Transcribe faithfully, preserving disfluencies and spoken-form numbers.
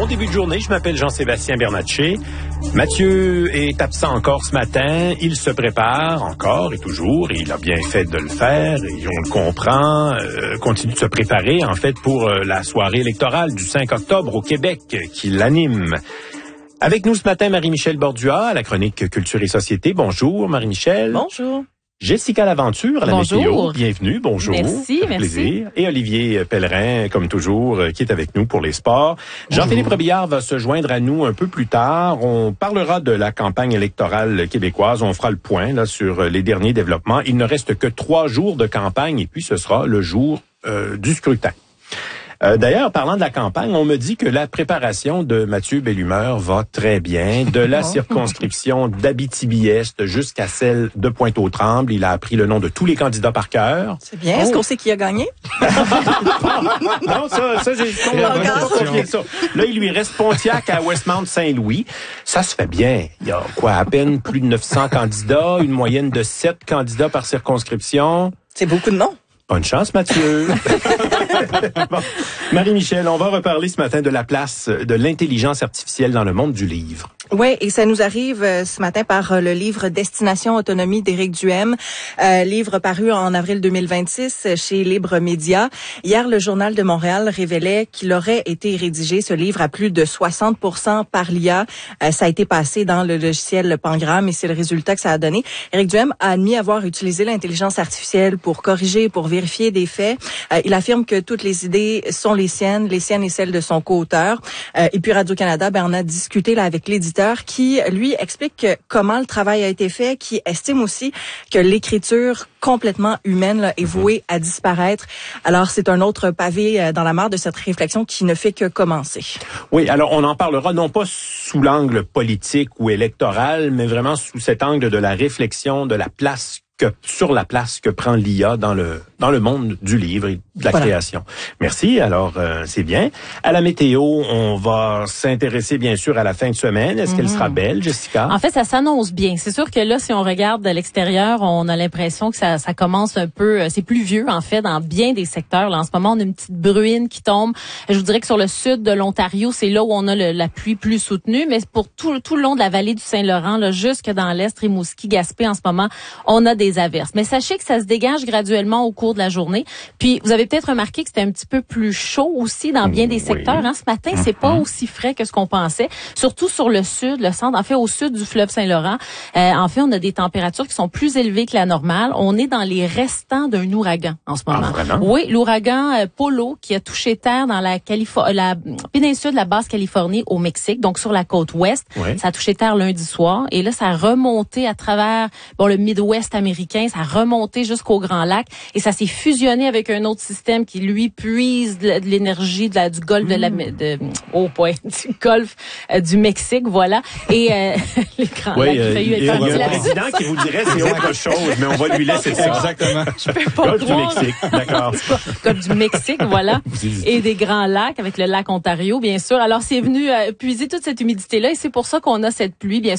Bon début de journée, je m'appelle Jean-Sébastien Bernatchez. Mathieu est absent encore ce matin. Il se prépare encore et toujours. Et il a bien fait de le faire et on le comprend. Euh, continue de se préparer, en fait, pour euh, la soirée électorale du cinq octobre au Québec qui l'anime. Avec nous ce matin, Marie-Michel Bordua, à la chronique Culture et Société. Bonjour, Marie-Michel. Bonjour. Jessica Laventure à la bonjour. météo. Bienvenue, bonjour. Merci, merci. Plaisir. Et Olivier Pellerin, comme toujours, qui est avec nous pour les sports. Bonjour. Jean-Philippe Robillard va se joindre à nous un peu plus tard. On parlera de la campagne électorale québécoise. On fera le point là sur les derniers développements. Il ne reste que trois jours de campagne et puis ce sera le jour euh, du scrutin. Euh, d'ailleurs, parlant de la campagne, on me dit que la préparation de Mathieu Bellumeur va très bien. De la circonscription d'Abitibi-Est jusqu'à celle de Pointe-aux-Trembles, il a appris le nom de tous les candidats par cœur. C'est bien. Oh. Est-ce qu'on sait qui a gagné? Non, ça, ça j'ai confié ça. Là, il lui reste Pontiac à Westmount-Saint-Louis. Ça se fait bien. Il y a quoi, à peine plus de neuf cents candidats, une moyenne de sept candidats par circonscription. C'est beaucoup de noms. Bonne chance, Mathieu. Bon. Marie-Michel, on va reparler ce matin de la place de l'intelligence artificielle dans le monde du livre. Oui, et ça nous arrive euh, ce matin par euh, le livre Destination Autonomie d'Éric Duhem, euh, livre paru en avril deux mille vingt-six chez Libre Média. Hier, le Journal de Montréal révélait qu'il aurait été rédigé, ce livre, à plus de soixante pour cent par l'I A. Euh, ça a été passé dans le logiciel Pangram et c'est le résultat que ça a donné. Éric Duhem a admis avoir utilisé l'intelligence artificielle pour corriger, pour vérifier des faits. Euh, il affirme que toutes les idées sont les siennes, les siennes et celles de son co-auteur. Euh, et puis Radio-Canada, ben, on a discuté là avec l'éditeur qui, lui, explique comment le travail a été fait, qui estime aussi que l'écriture complètement humaine là, est vouée à disparaître. Alors, c'est un autre pavé dans la mare de cette réflexion qui ne fait que commencer. Oui, alors on en parlera non pas sous l'angle politique ou électoral, mais vraiment sous cet angle de la réflexion, de la place que, sur la place que prend l'I A dans le dans le monde du livre et de la voilà. création. Merci. Alors, euh, c'est bien. À la météo, on va s'intéresser bien sûr à la fin de semaine. Est-ce mm-hmm. qu'elle sera belle, Jessica? En fait, ça s'annonce bien. C'est sûr que là, si on regarde de l'extérieur, on a l'impression que ça, ça commence un peu... C'est pluvieux, en fait, dans bien des secteurs. Là, en ce moment, on a une petite bruine qui tombe. Je vous dirais que sur le sud de l'Ontario, c'est là où on a le, la pluie plus soutenue. Mais pour tout, tout le long de la vallée du Saint-Laurent, là, jusque dans l'Est, Rimouski, Gaspé, en ce moment, on a des averses. Mais sachez que ça se dégage graduellement au cours de la journée. Puis, vous avez peut-être remarqué que c'était un petit peu plus chaud aussi dans bien des secteurs. Oui. Hein. Ce matin, c'est pas aussi frais que ce qu'on pensait. Surtout sur le sud, le centre. En fait, au sud du fleuve Saint-Laurent, euh, en fait, on a des températures qui sont plus élevées que la normale. On est dans les restants d'un ouragan en ce moment. Ah, vraiment? Oui, l'ouragan euh, Polo qui a touché terre dans la, Calif- la péninsule de la Basse-Californie au Mexique, donc sur la côte ouest. Oui. Ça a touché terre lundi soir. Et là, ça a remonté à travers bon le Midwest américain. Ça a remonté jusqu'au Grand Lac. Et ça s'est fusionné avec un autre système qui, lui, puise de l'énergie de la, du golfe de la... De, oh, point, du golfe euh, du Mexique, voilà. Et euh, les Grands oui, Lacs, euh, il y a un président qui vous dirait c'est autre chose, mais on va lui laisser ça. Exactement. Je peux pas golfe du Mexique, d'accord. Golfe du Mexique, voilà. Et des Grands Lacs avec le lac Ontario, bien sûr. Alors, c'est venu euh, puiser toute cette humidité-là et c'est pour ça qu'on a cette pluie, bien sûr.